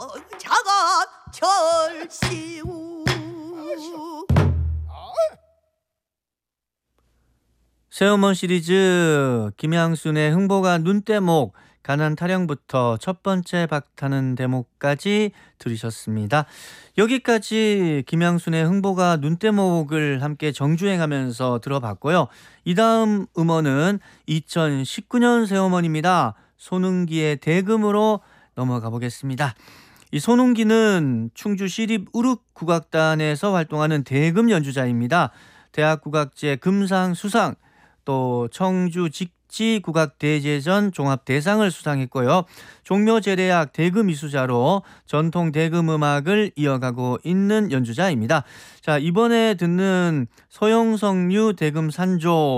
자가 절시우. 새우먼 시리즈 김양순의 흥보가 눈대목, 가난 타령부터 첫 번째 박타는 대목까지 들으셨습니다. 여기까지 김양순의 흥보가 눈대목을 함께 정주행하면서 들어봤고요. 이 다음 음원은 2019년 새우먼입니다. 손흥기의 대금으로 넘어가 보겠습니다. 이 손흥기는 충주 시립 우륵국악단에서 활동하는 대금 연주자입니다. 대학국악제 금상 수상, 또 청주 직지국악대제전 종합대상을 수상했고요. 종묘제대학 대금이수자로 전통 대금음악을 이어가고 있는 연주자입니다. 자, 이번에 듣는 서영석류 대금산조